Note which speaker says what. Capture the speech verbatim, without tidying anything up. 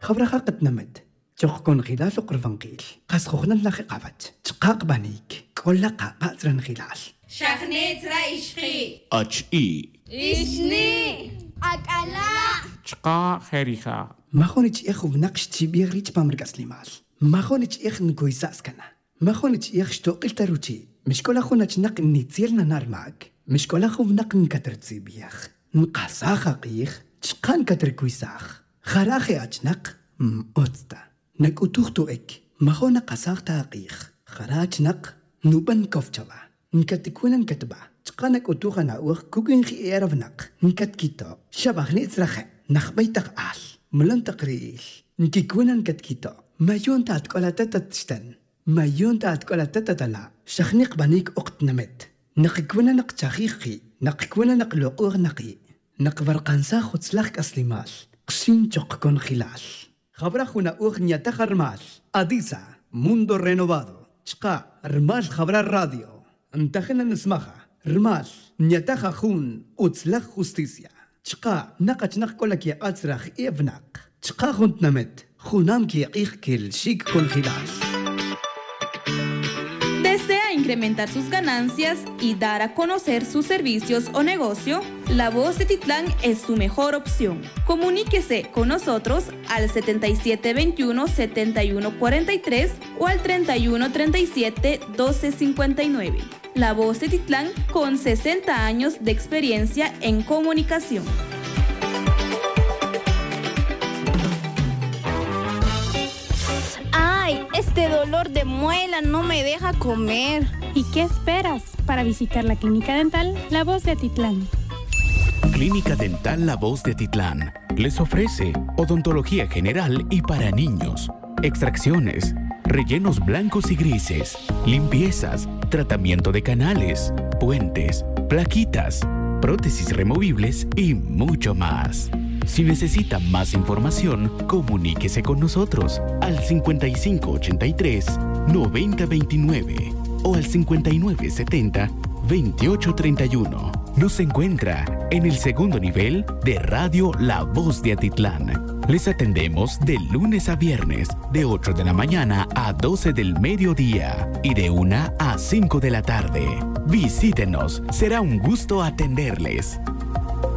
Speaker 1: خبرها قد نمت تخكون خلال قرفنقيل قاس خوخنا لخي قابت تقاق بانيك كل قاقا ترن خلال
Speaker 2: شخنيت رايشخي
Speaker 3: اچ اي
Speaker 2: إشني أكلا
Speaker 3: چقا خيريخا
Speaker 1: ما خونيش إخو بنقش تيبيغ ريج بامرق أسليمال ما خونيش إخ نكوي ساسكنا ما خونيش إخ شتوقل تروتي مش كل أخو نتنق نيتيرنا نار معك مش كل أخو بنق نكتر تسيبيخ نقاساخا قيخ تشقان كتر كويساخ خراخي أجنق أوتستا نك أتوختو إك ما خو نقاساخ تاقيخ خراج نق نوبن كوفتشوا نكتكونا نكتبا تقانك أتوخا ناوخ كوكين خي إيرف نق نكت كيتو شبخ نيتسرخي نخبيتق آل ملن تقريل نكيكونا نكت كيتو ما يون تاتكولا تتتشتن ما يون تاتكولا تتتلا شخنيق بانيك أقت نمت نقكونا نق تاخيخي نقكونا نق لقوغ نقي نق فرقانسا خدسلاخك أسليمال قشين تشقكون خلال خبر أخونا أوخ نياتا رمال أديسا موندو رينوفادو شقا رمال خبر الراديو انتخنا نسمخها رمال نياتا خون أتسلخ خوستيسيا شقا نقا نق كولك يا أتسرخ إيفناق شقا خونت نمت خونام كي يقيخ كل شيك كون خلال.
Speaker 4: ¿Desea incrementar sus ganancias y dar a conocer sus servicios o negocio? La Voz de Titlán es su mejor opción. Comuníquese con nosotros al setenta y siete veintiuno, setenta y uno cuarenta y tres o al treinta y uno treinta y siete, doce cincuenta y nueve. La Voz de Titlán con sesenta años de experiencia en comunicación.
Speaker 5: Este dolor de muela no me deja comer.
Speaker 6: ¿Y qué esperas para visitar la Clínica Dental La Voz de Atitlán?
Speaker 7: Clínica Dental La Voz de Atitlán les ofrece odontología general y para niños, extracciones, rellenos blancos y grises, limpiezas, tratamiento de canales, puentes, plaquitas, prótesis removibles y mucho más. Si necesita más información, comuníquese con nosotros al cincuenta y cinco ochenta y tres, noventa veintinueve o al cincuenta y nueve setenta, veintiocho treinta y uno. Nos encuentra en el segundo nivel de Radio La Voz de Atitlán. Les atendemos de lunes a viernes, de ocho de la mañana a doce del mediodía y de una a cinco de la tarde. Visítenos, será un gusto atenderles.